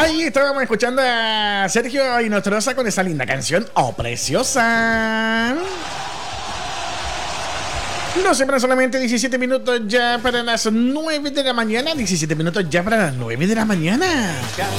Ahí estábamos escuchando a Sergio Inostroza con esa linda canción, Oh Preciosa. No siempre solamente 17 minutos ya para las 9 de la mañana. 17 minutos ya para las 9 de la mañana.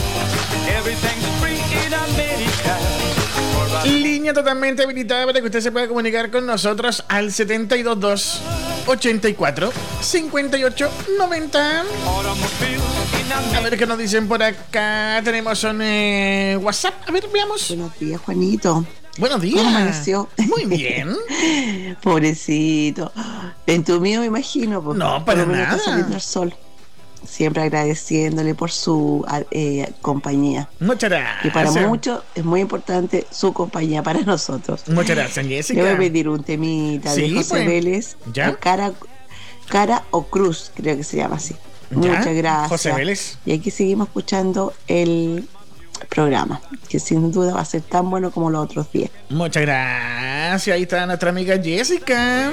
Línea totalmente habilitada para que usted se pueda comunicar con nosotros al 722 84 58 90. A ver qué nos dicen por acá. Tenemos un WhatsApp. A ver, veamos. Buenos días, Juanito. Buenos días. ¿Cómo amaneció? Muy bien. Pobrecito. Entumido, me imagino. No, para nada. Está saliendo el sol. Siempre agradeciéndole por su compañía. Muchas gracias. Y para muchos es muy importante su compañía para nosotros. Muchas gracias, Jessica. Le voy a pedir un temita de José pues. Vélez. ¿Ya? Cara o Cruz, creo que se llama así. ¿Ya? Muchas gracias. José Vélez. Y aquí seguimos escuchando el programa, que sin duda va a ser tan bueno como los otros días. Muchas gracias. Ahí está nuestra amiga Jessica.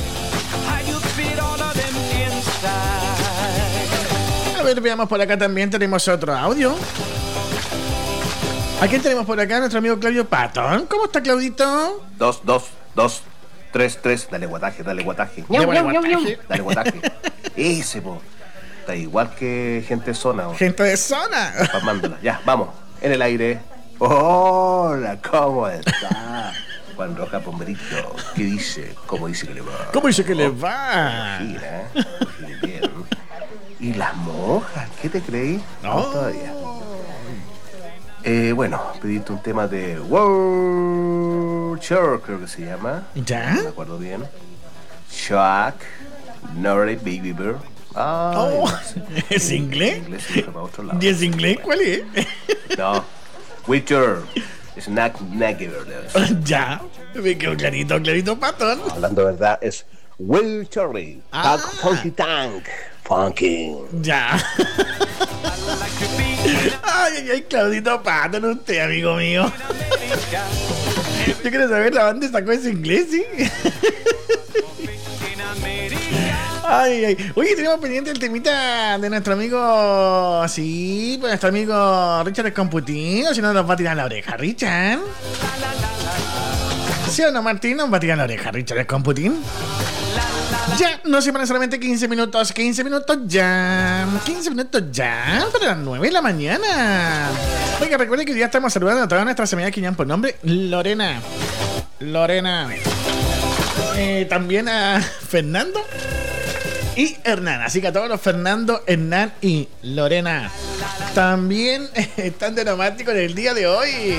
A ver, veamos por acá también. Tenemos otro audio. ¿A quién tenemos por acá? Nuestro amigo Claudio Patón. ¿Cómo está, Claudito? 2, 2, 2, 3, 3. Dale guataje, dale guataje. Dale guataje. Ese, po. Está igual que gente de zona. Gente de zona. Palmándola. Ya, vamos. En el aire. Hola, ¿cómo está? Juan Roja Pomberito. ¿Qué dice? ¿Cómo dice que le va? ¿Cómo dice que le va? Mira, bien. ¿Y las monjas? ¿Qué te creí? No. Todavía. Bueno, pediste un tema de World Shore, creo que se llama. ¿Ya? No me acuerdo bien. Shock, Norrie, Baby Bear. Oh, ¿es inglés? ¿Y es inglés? ¿Cuál es? No, Witcher, Snack Nagger. Ya, me quedó clarito, Patón. Hablando de verdad, es Will Cherry, Funky Tank, Funky. Ya. Ay, Claudito Patón, usted, amigo mío. Yo quiero saber la banda sacó ese inglés, ¿sí? Ay. Oye, tenemos pendiente el temita de nuestro amigo. Sí, pues nuestro amigo Richard Escomputín. O si no, nos va a tirar la oreja, Richard. ¿Sí o no, Martín? Nos va a tirar la oreja, Richard Escomputín. Ya, no se van solamente 15 minutos. 15 minutos ya. 15 minutos ya. Para las 9 de la mañana. Oiga, recuerden que ya estamos saludando a todas nuestras amigas que llaman por nombre Lorena. También a Fernando y Hernán, así que a todos los Fernando, Hernán y Lorena también están de romántico en el día de hoy.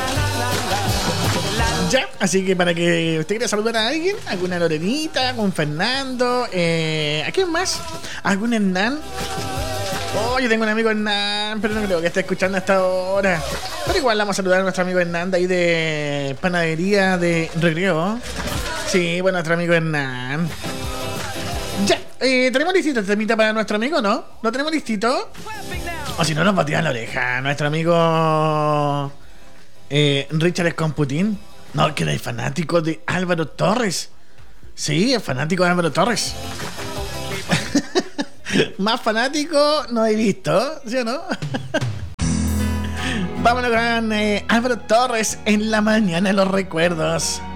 Ya, así que para que usted quiera saludar a alguien, alguna Lorenita, algún Fernando, ¿a quién más? ¿Algún Hernán? Oh, yo tengo un amigo Hernán, pero no creo que esté escuchando hasta ahora. Pero igual vamos a saludar a nuestro amigo Hernán de ahí de Panadería de Recreo. Sí, bueno, nuestro amigo Hernán. Ya, ¿tenemos listito el temita para nuestro amigo, no? ¿Lo tenemos listito? O si no, nos va a tirar la oreja nuestro amigo Richard Escomputín. No, que es fanático de Álvaro Torres. Sí, es fanático de Álvaro Torres. Más fanático no he visto, ¿sí o no? Vámonos con Álvaro Torres en la mañana de los recuerdos.